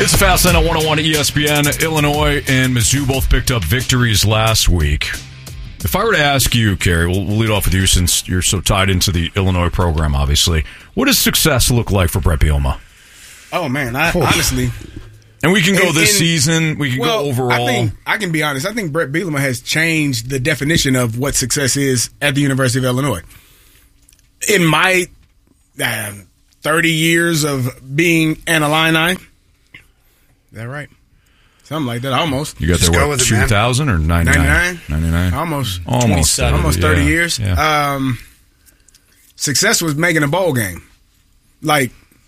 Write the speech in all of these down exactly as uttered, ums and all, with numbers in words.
It's a Fast Lane on one oh one E S P N. Illinois and Mizzou both picked up victories last week. If I were to ask you, Kerry, we'll, we'll lead off with you since you're so tied into the Illinois program, obviously. What does success look like for Bret Bielema? Oh, man, I, honestly... And we can go and, this and, season. We can well, go overall. I think I can be honest. I think Bret Bielema has changed the definition of what success is at the University of Illinois. In my uh, thirty years of being an Illini, is that right? Something like that, almost. You got Just there, what, two thousand or ninety-nine? ninety-nine? ninety-nine? Almost. Almost. Almost thirty yeah. years. Yeah. Um, success was making a bowl game. Like,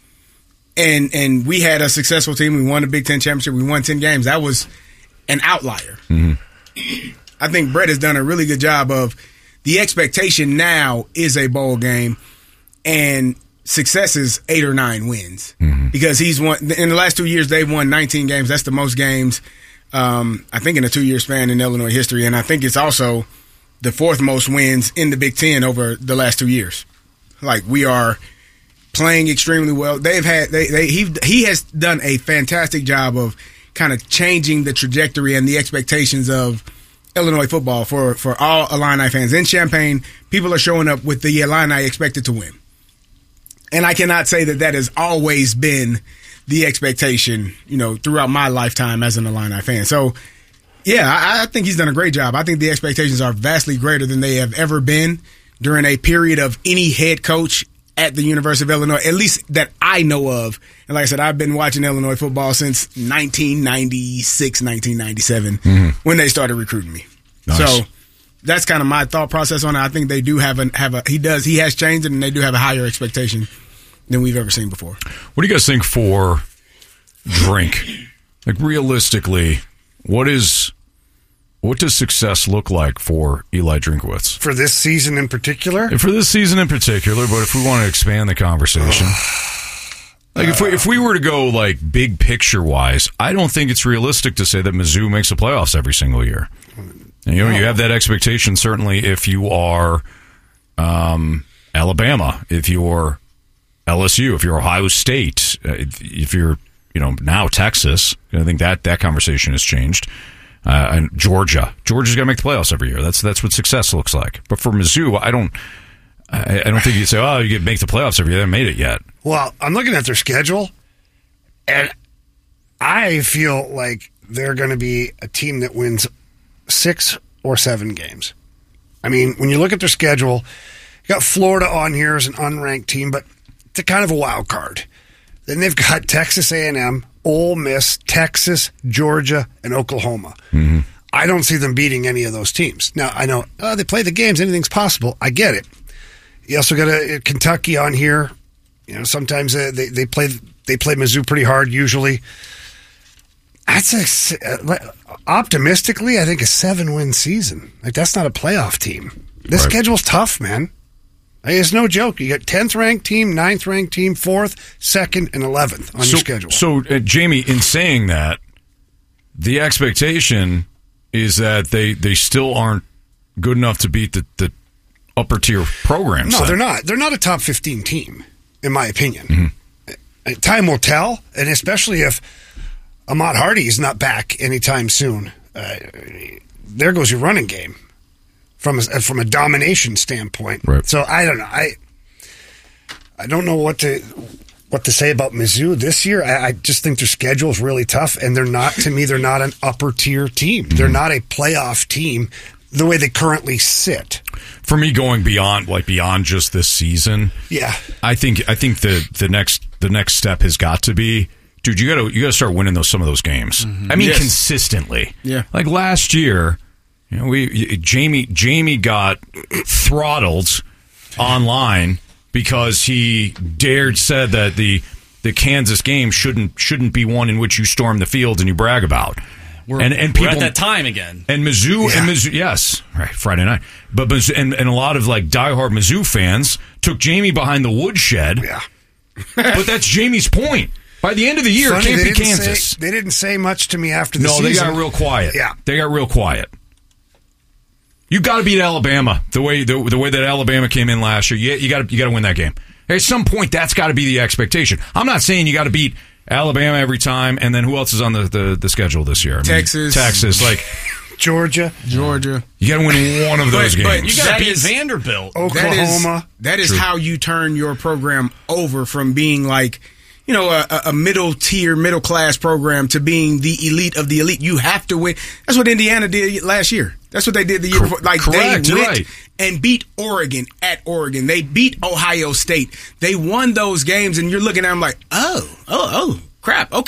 And and we had a successful team. We won the Big Ten championship. We won ten games. That was an outlier. Mm-hmm. I think Brett has done a really good job of the expectation now is a bowl game, and success is eight or nine wins mm-hmm. because he's won in the last two years. They've won nineteen games. That's the most games um, I think in a two year span in Illinois history, and I think it's also the fourth most wins in the Big Ten over the last two years. Like we are. Playing extremely well. They've had they, they he he has done a fantastic job of kind of changing the trajectory and the expectations of Illinois football for, for all Illini fans. In Champaign, people are showing up with the Illini expected to win. And I cannot say that that has always been the expectation, you know, throughout my lifetime as an Illini fan. So, yeah, I, I think he's done a great job. I think the expectations are vastly greater than they have ever been during a period of any head coach at the University of Illinois, at least that I know of. And like I said, I've been watching Illinois football since nineteen ninety-six, nineteen ninety-seven, mm-hmm. when they started recruiting me. Nice. So that's kind of my thought process on it. I think they do have a, have a, he does, he has changed it, and they do have a higher expectation than we've ever seen before. What do you guys think for Drink? Like realistically, what is, what does success look like for Eli Drinkwitz? For this season in particular? For this season in particular, but if we want to expand the conversation. Like if we if we were to go like big picture wise, I don't think it's realistic to say that Mizzou makes the playoffs every single year. And, you know, no. You have that expectation certainly if you are um, Alabama, if you're L S U, if you're Ohio State, if you're you know now Texas. I think that that conversation has changed. Uh, and Georgia, Georgia's got to make the playoffs every year. That's that's what success looks like. But for Mizzou, I don't, I, I don't think you say, oh, you can make the playoffs every year. They haven't made it yet. Well, I'm looking at their schedule, and I feel like they're going to be a team that wins six or seven games. I mean, when you look at their schedule, you got Florida on here as an unranked team, but it's a kind of a wild card. Then they've got Texas A and M, Ole Miss, Texas, Georgia, and Oklahoma. Mm-hmm. I don't see them beating any of those teams. Now, I know oh, they play the games. Anything's possible. I get it. You also got a, a Kentucky on here. You know, sometimes uh, they, they play they play Mizzou pretty hard usually. That's a, optimistically, I think a seven-win season. Like that's not a playoff team. This right. schedule's tough, man. It's no joke. You got tenth ranked team, ninth ranked team, fourth, second, and eleventh on so, your schedule. So, uh, Jamie, in saying that, the expectation is that they, they still aren't good enough to beat the, the upper tier programs. No, then. they're not. They're not a top fifteen team, in my opinion. Mm-hmm. Time will tell, and especially if Ahmad Hardy is not back anytime soon. Uh, there goes your running game. From a, from a domination standpoint, right. So I don't know. I I don't know what to what to say about Mizzou this year. I, I just think their schedule is really tough, and they're not. To me, they're not an upper tier team. Mm-hmm. They're not a playoff team the way they currently sit. For me, going beyond like beyond just this season, yeah, I think I think the the next the next step has got to be, dude. You got to you got to start winning those some of those games. Mm-hmm. I mean, yes. consistently. Yeah, like last year. You know, we Jamie Jamie got throttled online because he dared said that the the Kansas game shouldn't shouldn't be one in which you storm the field and you brag about. We're, and and people, we're at that time again. And Mizzou yeah. and Mizzou, yes, right, Friday night. But Mizzou, and and a lot of like diehard Mizzou fans took Jamie behind the woodshed. Yeah, but that's Jamie's point. By the end of the year, Funny, it can't be say, Kansas. They didn't say much to me after the no, season. No, they got real quiet. Yeah, they got real quiet. You got to beat Alabama the way the, the way that Alabama came in last year. You, you got to you got to win that game. At some point, that's got to be the expectation. I'm not saying you got to beat Alabama every time, and then who else is on the, the, the schedule this year? I mean, Texas. Texas, like Georgia, Georgia. you got to win one of those But- but games. You got That to beat is- Vanderbilt. Oklahoma. That is, that is how you turn your program over from being like, you know, a, a middle tier, middle class program to being the elite of the elite. You have to win. That's what Indiana did last year. That's what they did the year Cor- before. Like correct, they you're went right. and beat Oregon at Oregon. They beat Ohio State. They won those games, and you're looking at them like, oh, oh, oh, crap. Okay.